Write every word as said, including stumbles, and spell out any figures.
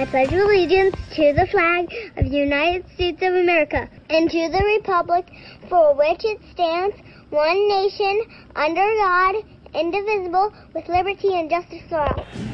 I pledge allegiance to the flag of the United States of America and to the republic for which it stands, one nation, under God, indivisible, with liberty and justice for all.